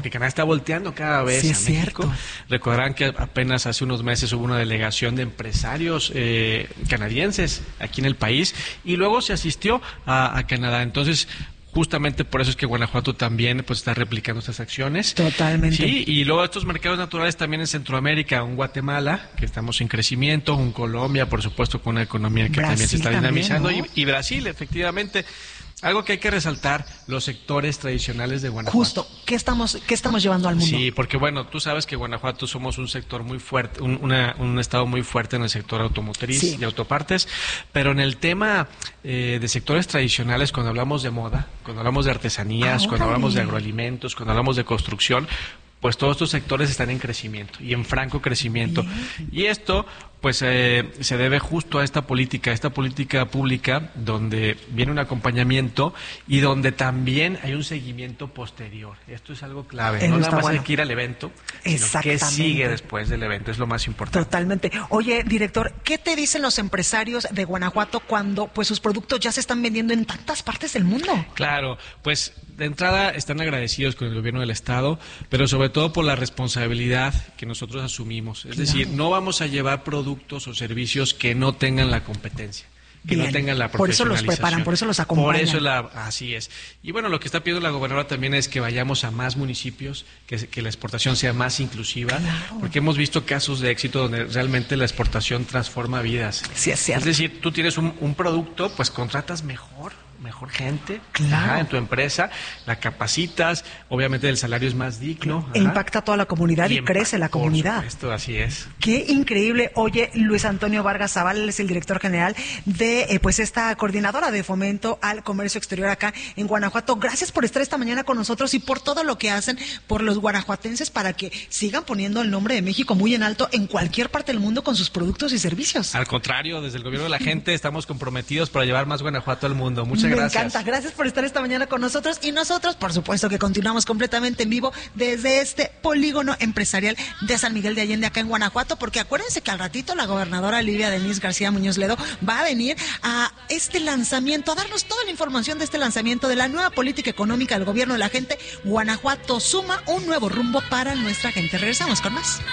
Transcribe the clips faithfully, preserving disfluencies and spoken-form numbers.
que Canadá está volteando cada vez sí, a es México. Cierto. Recordarán que apenas hace unos meses hubo una delegación de empresarios eh, canadienses aquí en el país y luego se asistió a, a Canadá. Entonces, justamente por eso es que Guanajuato también pues está replicando estas acciones. Totalmente. Sí, y luego estos mercados naturales también en Centroamérica, un Guatemala, que estamos en crecimiento, un Colombia, por supuesto, con una economía que Brasil también se está dinamizando, también, ¿no? y, y Brasil, efectivamente. Algo que hay que resaltar, los sectores tradicionales de Guanajuato. Justo, ¿qué estamos, qué estamos llevando al mundo? Sí, porque bueno, tú sabes que Guanajuato somos un sector muy fuerte, un, una, un estado muy fuerte en el sector automotriz sí. y autopartes, pero en el tema eh, de sectores tradicionales, cuando hablamos de moda, cuando hablamos de artesanías, ah, cuando hablamos de agroalimentos, cuando hablamos de construcción, pues todos estos sectores están en crecimiento y en franco crecimiento. Bien. Y esto pues eh, se debe justo a esta política, a esta política pública donde viene un acompañamiento y donde también hay un seguimiento posterior. Esto es algo clave, Eso no nada más bueno. hay que ir al evento, sino qué sigue después del evento, es lo más importante. Totalmente. Oye, director, ¿qué te dicen los empresarios de Guanajuato cuando pues sus productos ya se están vendiendo en tantas partes del mundo? Claro, pues de entrada están agradecidos con el gobierno del estado, pero sobre todo por la responsabilidad que nosotros asumimos. Es claro. decir, no vamos a llevar productos o servicios que no tengan la competencia, que Bien. no tengan la Por eso profesionalización. los preparan, por eso los acompañan. Por eso la, así es. Y bueno, lo que está pidiendo la gobernadora también es que vayamos a más municipios, que, que la exportación sea más inclusiva, claro. porque hemos visto casos de éxito donde realmente la exportación transforma vidas. Sí, es cierto. Es decir, tú tienes un, un producto, pues contratas mejor. mejor gente claro. ajá, en tu empresa, la capacitas, obviamente el salario es más digno. E impacta a toda la comunidad y, y crece la comunidad. Esto así es. Qué increíble. Oye, Luis Antonio Vargas Zavala es el director general de eh, pues esta coordinadora de fomento al comercio exterior acá en Guanajuato. Gracias por estar esta mañana con nosotros y por todo lo que hacen por los guanajuatenses para que sigan poniendo el nombre de México muy en alto en cualquier parte del mundo con sus productos y servicios. Al contrario, desde el gobierno de la gente estamos comprometidos para llevar más Guanajuato al mundo. Muchas Me gracias. Me encanta, gracias por estar esta mañana con nosotros y nosotros, por supuesto, que continuamos completamente en vivo desde este polígono empresarial de San Miguel de Allende acá en Guanajuato, porque acuérdense que al ratito la gobernadora Livia Denisse García Muñoz Ledo va a venir a este lanzamiento, a darnos toda la información de este lanzamiento de la nueva política económica del gobierno de la gente. Guanajuato suma un nuevo rumbo para nuestra gente. Regresamos con más.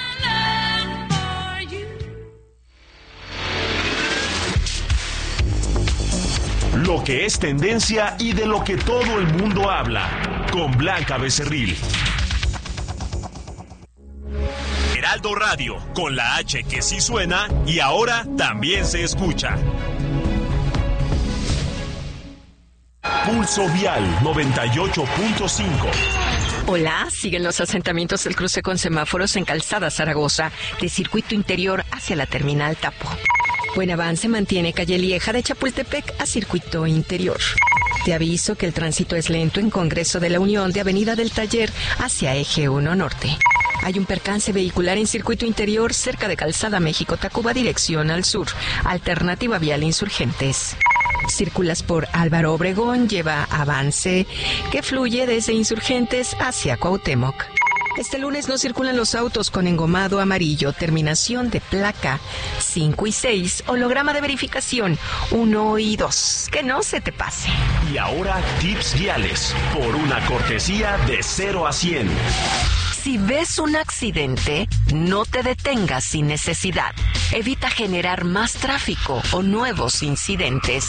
Lo que es tendencia y de lo que todo el mundo habla, con Blanca Becerril. Heraldo Radio, con la H que sí suena y ahora también se escucha. Pulso Vial noventa y ocho punto cinco. Hola, siguen los asentamientos del cruce con semáforos en Calzada Zaragoza, de circuito interior hacia la terminal Tapo. Buen avance mantiene calle Lieja de Chapultepec a circuito interior. Te aviso que el tránsito es lento en Congreso de la Unión de Avenida del Taller hacia Eje uno Norte. Hay un percance vehicular en circuito interior cerca de Calzada México-Tacuba, dirección al sur. Alternativa vial Insurgentes. Circulas por Álvaro Obregón, lleva avance que fluye desde Insurgentes hacia Cuauhtémoc. Este lunes no circulan los autos con engomado amarillo, terminación de placa cinco y seis, holograma de verificación uno y dos. Que no se te pase. Y ahora tips viales por una cortesía de cero a cien. Si ves un accidente, no te detengas sin necesidad. Evita generar más tráfico o nuevos incidentes.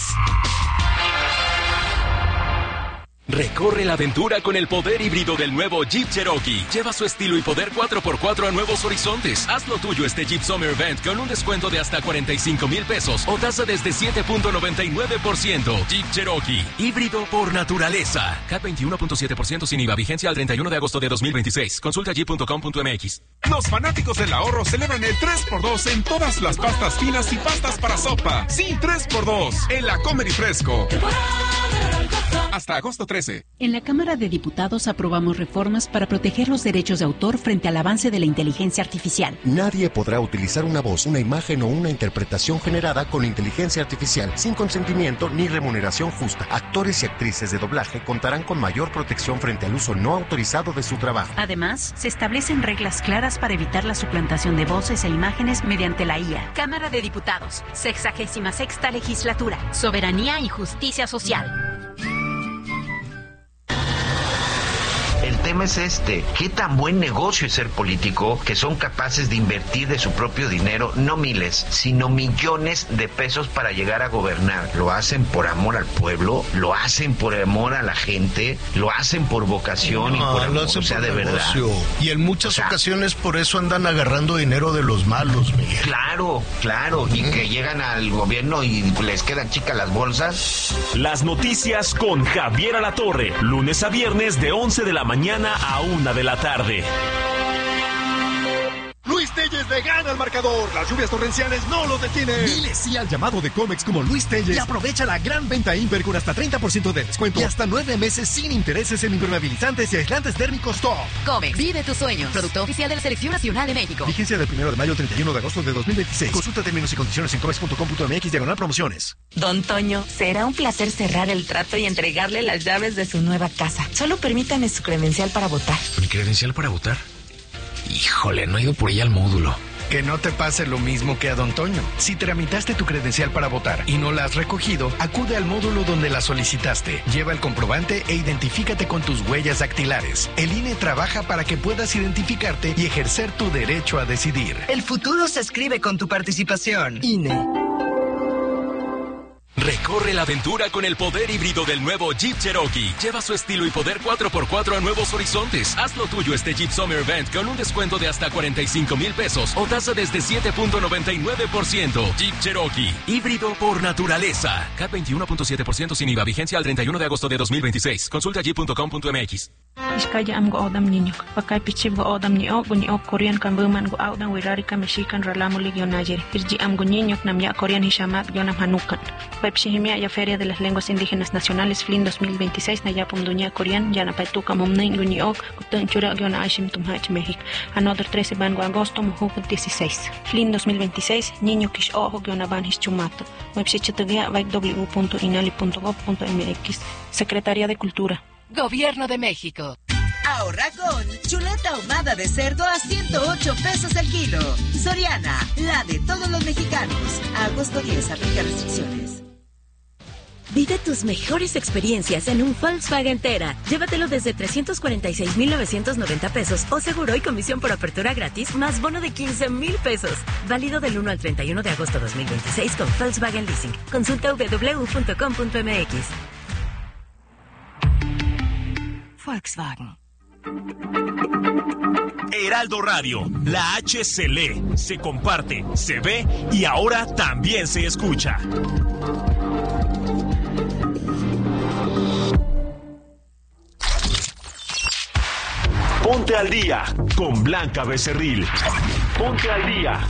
Recorre la aventura con el poder híbrido del nuevo Jeep Cherokee. Lleva su estilo y poder cuatro por cuatro a nuevos horizontes. Haz lo tuyo este Jeep Summer Event con un descuento de hasta cuarenta y cinco mil pesos o tasa desde siete punto noventa y nueve por ciento. Jeep Cherokee, híbrido por naturaleza. C A T veintiuno punto siete por ciento sin I V A, vigencia al treinta y uno de agosto de dos mil veintiséis. Consulta jeep punto com punto m x. Los fanáticos del ahorro celebran el tres por dos en todas las pastas finas y pastas para sopa. Sí, tres por dos en la Comer y Fresco. Hasta agosto trece. En la Cámara de Diputados aprobamos reformas para proteger los derechos de autor frente al avance de la inteligencia artificial. Nadie podrá utilizar una voz, una imagen o una interpretación generada con inteligencia artificial sin consentimiento ni remuneración justa. Actores y actrices de doblaje contarán con mayor protección frente al uso no autorizado de su trabajo. Además, se establecen reglas claras para evitar la suplantación de voces e imágenes mediante la I A. Cámara de Diputados, sexagésima sexta legislatura, Soberanía y Justicia Social. El tema problema es este. ¿Qué tan buen negocio es ser político que son capaces de invertir de su propio dinero, no miles, sino millones de pesos para llegar a gobernar? ¿Lo hacen por amor al pueblo? ¿Lo hacen por amor a la gente? ¿Lo hacen por vocación no, y por amor? O sea, de negocio. Verdad. Y en muchas o sea, ocasiones por eso andan agarrando dinero de los malos, Miguel. Claro, claro. Uh-huh. Y que llegan al gobierno y les quedan chicas las bolsas. Las noticias con Javier Alatorre. Lunes a viernes de once de la mañana a una de la tarde. Luis Telles le gana al marcador. Las lluvias torrenciales no lo detienen. Dile sí al llamado de Comex como Luis Telles y aprovecha la gran venta Imper con hasta treinta por ciento de descuento y hasta nueve meses sin intereses en impermeabilizantes y aislantes térmicos top. Comex, vive tus sueños. Producto oficial de la Selección Nacional de México. Vigencia del primero de mayo al treinta y uno de agosto de dos mil veintiséis. Consulta términos y condiciones en comex punto com punto m x diagonal promociones. Don Toño, será un placer cerrar el trato y entregarle las llaves de su nueva casa. Solo permítame su credencial para votar. ¿Mi credencial para votar? Híjole, no he ido por ella al módulo. Que no te pase lo mismo que a Don Toño. Si tramitaste tu credencial para votar y no la has recogido, acude al módulo donde la solicitaste. Lleva el comprobante e identifícate con tus huellas dactilares. El I N E trabaja para que puedas identificarte y ejercer tu derecho a decidir. El futuro se escribe con tu participación. I N E. Recorre la aventura con el poder híbrido del nuevo Jeep Cherokee. Lleva su estilo y poder cuatro por cuatro a nuevos horizontes. Haz lo tuyo este Jeep Summer Event con un descuento de hasta cuarenta y cinco mil pesos o tasa desde siete punto noventa y nueve por ciento. Jeep Cherokee, híbrido por naturaleza. C A T veintiuno punto siete por ciento sin I V A. Vigencia al treinta y uno de agosto de dos mil veintiséis. Consulta jeep punto com punto m x. Iskaya am go odam niño. Pakay pichib go odam ni o guni o Korean kan buman go audan wirari ka mexican ralamu ligyon najer. Irji am go niño nam ya Korean hishamat yonam hanukan. Pepshihimia ya Feria de las Lenguas Indígenas Nacionales F L I N dos mil veintiséis na ya pumduña Korean ya na paituka momnen guni o kutan chura gyona ashim tumhach México. Another trece ban go agosto mujuk dieciséis. F L I N dos mil veintiséis niño kish ojo gyona ban his chumato. Website vai w punto inali punto gov punto m x. Secretaría de Cultura. Gobierno de México. Ahorra con chuleta ahumada de cerdo a ciento ocho pesos el kilo. Soriana, la de todos los mexicanos. A agosto diez, aplica restricciones. Vive tus mejores experiencias en un Volkswagen Tera. Llévatelo desde trescientos cuarenta y seis mil novecientos noventa pesos o seguro y comisión por apertura gratis más bono de quince mil pesos. Válido del uno al treinta y uno de agosto de dos mil veintiséis con Volkswagen Leasing. Consulta w w w punto com punto m x. Volkswagen. Heraldo Radio, la H se lee, se comparte, se ve y ahora también se escucha. Ponte al día con Blanca Becerril. Ponte al día.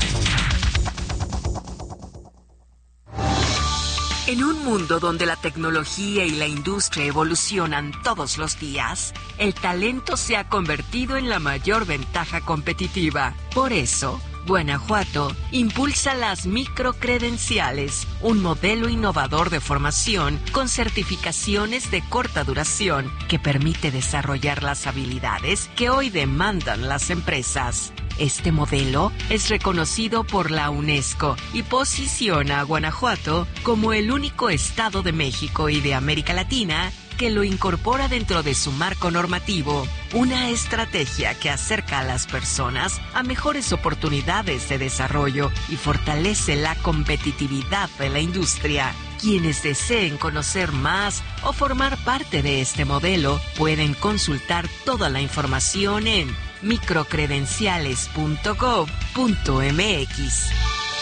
En un mundo donde la tecnología y la industria evolucionan todos los días, el talento se ha convertido en la mayor ventaja competitiva. Por eso, Guanajuato impulsa las microcredenciales, un modelo innovador de formación con certificaciones de corta duración que permite desarrollar las habilidades que hoy demandan las empresas. Este modelo es reconocido por la UNESCO y posiciona a Guanajuato como el único estado de México y de América Latina que lo incorpora dentro de su marco normativo, una estrategia que acerca a las personas a mejores oportunidades de desarrollo y fortalece la competitividad de la industria. Quienes deseen conocer más o formar parte de este modelo pueden consultar toda la información en microcredenciales punto gov punto m x.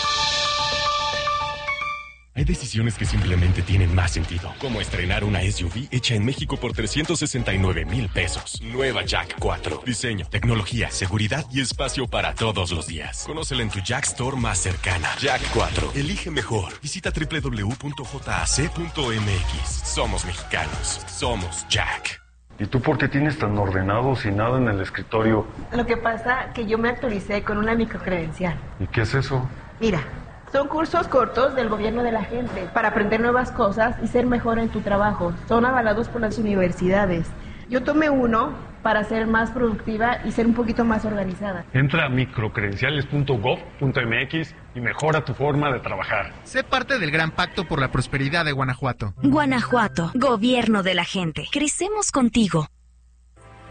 Hay decisiones que simplemente tienen más sentido, como estrenar una S U V hecha en México por trescientos sesenta y nueve mil pesos. Nueva Jack cuatro. Diseño, tecnología, seguridad y espacio para todos los días. Conócela en tu Jack Store más cercana. Jack cuatro. Elige mejor. Visita w w w punto j a c punto m x. Somos mexicanos. Somos Jack. ¿Y tú por qué tienes tan ordenado sin nada en el escritorio? Lo que pasa que yo me actualicé con una microcredencial. ¿Y qué es eso? Mira, son cursos cortos del gobierno de la gente para aprender nuevas cosas y ser mejor en tu trabajo. Son avalados por las universidades. Yo tomé uno para ser más productiva y ser un poquito más organizada. Entra a microcredenciales punto gov punto m x y mejora tu forma de trabajar. Sé parte del Gran Pacto por la Prosperidad de Guanajuato. Guanajuato, gobierno de la gente. Crecemos contigo.